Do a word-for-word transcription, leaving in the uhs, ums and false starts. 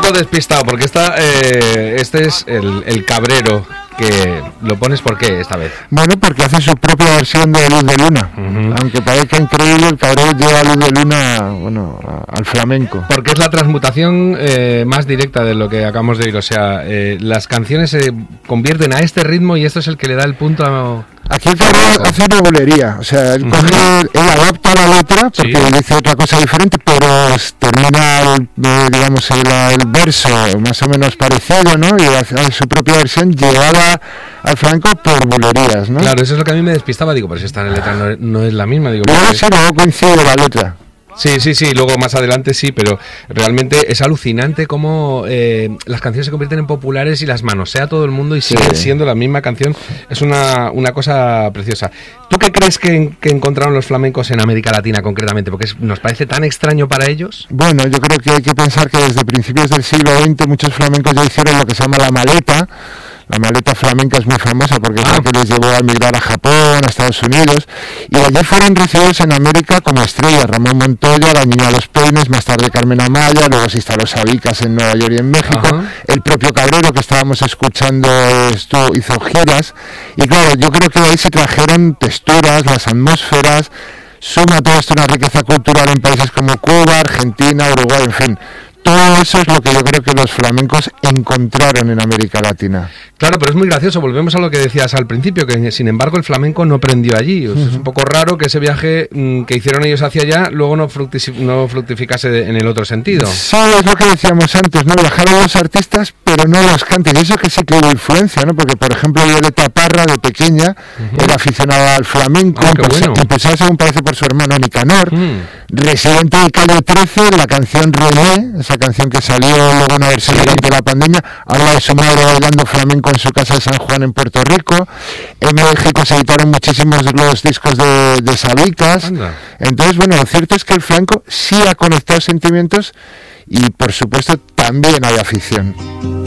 poco despistado, porque esta, eh, este es el, el cabrero, que lo pones ¿por qué esta vez? Bueno, porque hace su propia versión de Luz de Luna. Uh-huh. Aunque parezca increíble, el cabrero lleva Luz de Luna, bueno, a, al flamenco. Porque es la transmutación eh, más directa de lo que acabamos de oír. O sea, eh, las canciones se convierten a este ritmo y esto es el que le da el punto a... Aquí el cabrero hace una bulería, o sea, él, coge, uh-huh. él adapta la letra porque sí. dice otra cosa diferente, pero termina, el, digamos, el, el verso más o menos parecido, ¿no? Y hace su propia versión llevada al flamenco por bulerías, ¿no? Claro, eso es lo que a mí me despistaba, digo, pero si esta en la letra no, no es la misma, digo. Luego sí, luego coincide la letra. Sí, sí, sí, luego más adelante sí, pero realmente es alucinante cómo eh, las canciones se convierten en populares y las manosea todo el mundo y sí. siguen siendo la misma canción. Es una, una cosa preciosa. ¿Tú qué crees que, que encontraron los flamencos en América Latina concretamente? Porque es, nos parece tan extraño para ellos. Bueno, yo creo que hay que pensar que desde principios del siglo veinte muchos flamencos ya hicieron lo que se llama la maleta. La maleta flamenca es muy famosa porque ah. creo que les llevó a emigrar a Japón, a Estados Unidos, y allí fueron recibidos en América como estrellas. Ramón Montoya, la Niña de los Peines, más tarde Carmen Amaya, luego se instaló Sabicas en Nueva York y en México. Ajá. El propio Cabrero, que estábamos escuchando, estuvo, hizo giras, y claro, yo creo que de ahí se trajeron texturas, las atmósferas. Suma todo esto una riqueza cultural en países como Cuba, Argentina, Uruguay, en fin. Todo eso es lo que yo creo que los flamencos encontraron en América Latina. Claro, pero es muy gracioso, volvemos a lo que decías al principio, que sin embargo el flamenco no prendió allí. O sea, uh-huh. Es un poco raro que ese viaje mmm, que hicieron ellos hacia allá luego no, fructifi- no fructificase de, en el otro sentido. Sí, es lo que decíamos antes, ¿no? Viajaron los artistas, pero no los cantes. Y eso que sí que hubo influencia, ¿no? Porque, por ejemplo, Violeta Parra, de pequeña, uh-huh. era aficionada al flamenco, ah, empezó, bueno. empezó, según parece, por su hermano Nicanor. Uh-huh. Residente de Calle trece, la canción René, esa canción que salió luego una versión sí. durante la pandemia, habla de su madre bailando flamenco en su casa de San Juan en Puerto Rico. En México se editaron muchísimos los discos de, de Sabicas. Anda. Entonces, bueno, lo cierto es que el flamenco sí ha conectado sentimientos y, por supuesto, también hay afición.